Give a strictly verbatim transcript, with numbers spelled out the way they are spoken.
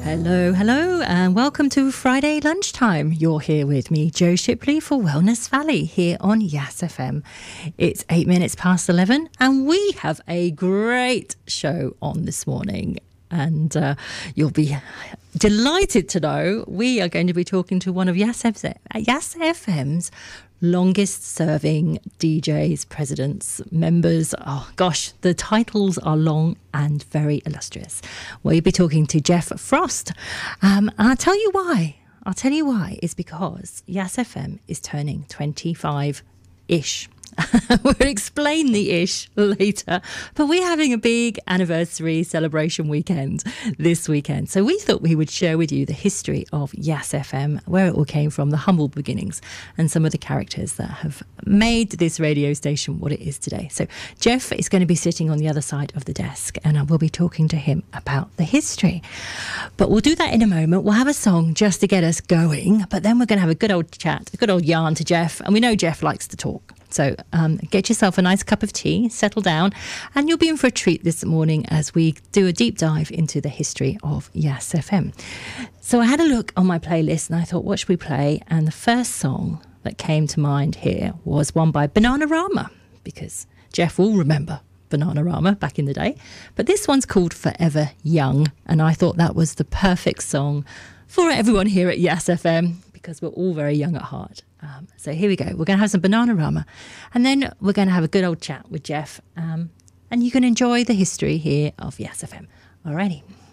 Hello, hello, and welcome to Friday Lunchtime. You're here with me, Jo Shipley, for Wellness Valley here on Yas F M. It's eight minutes past eleven, and we have a great show on this morning. And uh, you'll be delighted to know we are going to be talking to one of Yas F M's longest serving D Js, presidents, members. Oh gosh, the titles are long and very illustrious. We'll be talking to Jeff Frost. Um, and I'll tell you why. I'll tell you why. It's because Yas F M is turning twenty-five-ish. We'll explain the ish later, but we're having a big anniversary celebration weekend this weekend. So we thought we would share with you the history of Yas F M, where it all came from, the humble beginnings, and some of the characters that have made this radio station what it is today. So Jeff is going to be sitting on the other side of the desk, and I will be talking to him about the history. But we'll do that in a moment. We'll have a song just to get us going, but then we're going to have a good old chat, a good old yarn to Jeff, and we know Jeff likes to talk. So um, get yourself a nice cup of tea, settle down, and you'll be in for a treat this morning as we do a deep dive into the history of Yas F M. So I had a look on my playlist and I thought, what should we play? And the first song that came to mind here was one by Bananarama, because Jeff will remember Bananarama back in the day. But this one's called Forever Young, and I thought that was the perfect song for everyone here at Yas F M, because we're all very young at heart. Um, so here we go. We're going to have some Bananarama, and then we're going to have a good old chat with Jeff, um, and you can enjoy the history here of Yas F M. Alrighty.